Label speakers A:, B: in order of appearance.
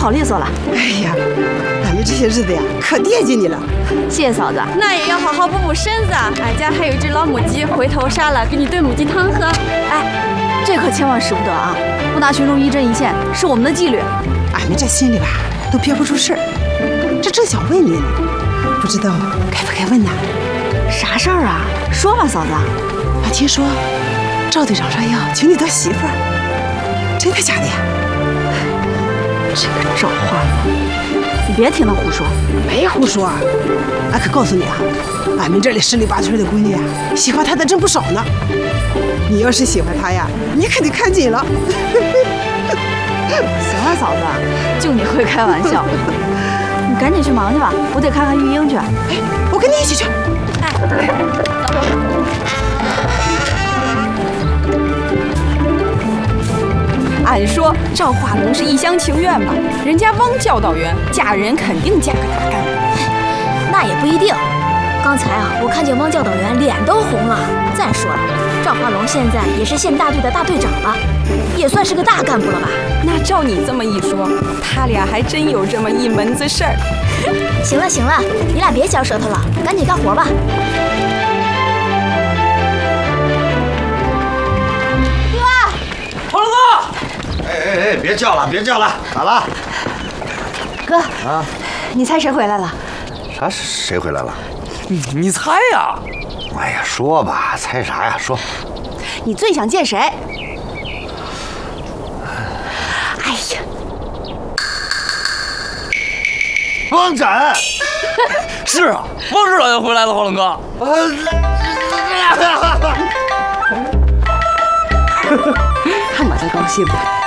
A: 好利索了。
B: 哎呀，俺们这些日子呀，可惦记你了。
A: 谢谢嫂子。
C: 那也要好好补补身子啊！俺家还有一只老母鸡，回头杀了给你炖母鸡汤喝。
A: 哎，这可千万使不得啊！不拿群众一针一线是我们的纪律。
B: 俺们这心里吧，都憋不住事儿，这正想问你呢，不知道该不该问呢？
A: 啥事儿啊？说吧，嫂子。
B: 我听说赵队长说要娶你当媳妇儿，真的假的呀？
A: 这个赵化龙，你别听他胡说。
B: 没胡说，俺可告诉你啊，俺们这里十里八村的闺女啊，喜欢他的真不少呢。你要是喜欢他呀，你可得看紧了。
A: 行了，嫂子，就你会开玩笑。你赶紧去忙去吧，我得看看玉英去。
B: 哎，我跟你一起去。
C: 按说赵化龙是一厢情愿吧，人家汪教导员嫁人肯定嫁个大干部。
D: 那也不一定。刚才啊，我看见汪教导员脸都红了。再说了，赵化龙现在也是县大队的大队长了，也算是个大干部了吧？
C: 那照你这么一说，他俩还真有这么一门子事儿。
D: 行了行了，你俩别嚼舌头了，赶紧干活吧。
E: 哎，别叫了，别叫了，咋了？
A: 哥啊，你猜谁回来了？
E: 啥？谁回来了？
F: 你猜呀？
E: 哎呀，说吧，猜啥呀？说。
A: 你最想见谁？哎呀，
E: 汪展。
F: 是啊，汪指导员回来了，华龙哥。
A: 看我这高兴的。